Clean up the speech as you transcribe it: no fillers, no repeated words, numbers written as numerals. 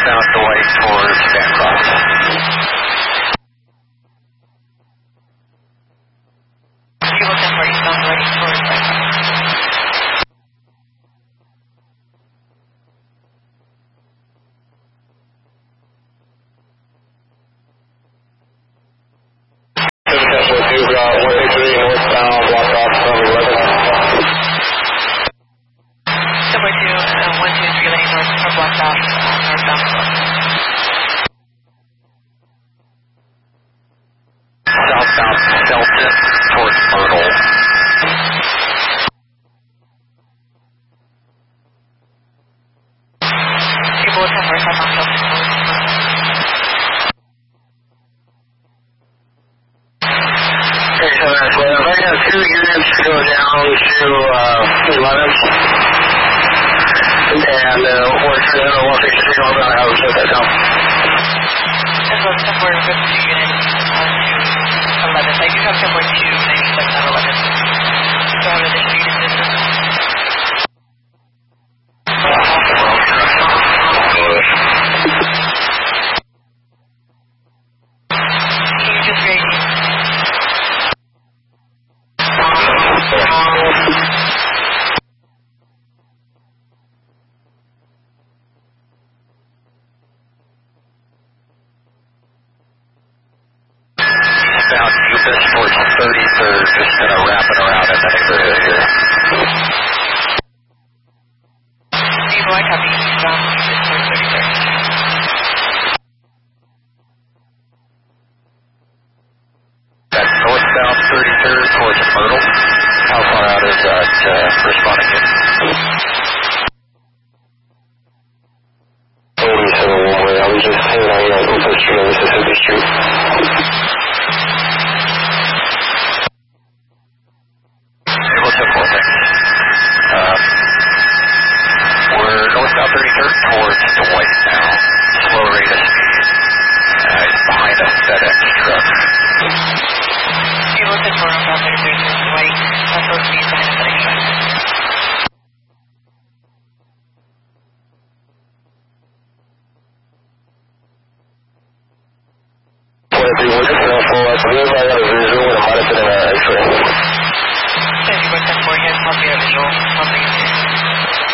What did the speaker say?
South Dwight towards Bancroft. Kilo 10 for eastbound Dwight towards Bancroft. Southbound Shelton towards Myrtle. Kilo 10 for southbound Shelton towards Myrtle. Okay, so that's what I have 2 units to go down to 11th. And we're for the 163 on I would shut that down. As well as 10 for 52 units to 11th. I do have 10 for 2 97 at 11th. So I have a distributed system. Can you just grade me? Eastbound Upas towards 33rd, just kind of wrapping around in that area here. Eagle, I copy eastbound Upas towards 33rd. That's northbound 33rd towards Myrtle. How far out is that responding in? Holy so one way. I was just hanging out on Upas Street on Mississippi Street. We'll check one thing. We're northbound 33rd towards Dwight now. Slow rate of speed. It's behind a FedEx truck. Kilo 10 for northbound 33rd towards Dwight. That's supposed to be behind a FedEx truck. We're just going to follow up. I got a visual and I might have been an X-ray. 10 for 10 for, yes, I'll be a visual. I'll bring it here.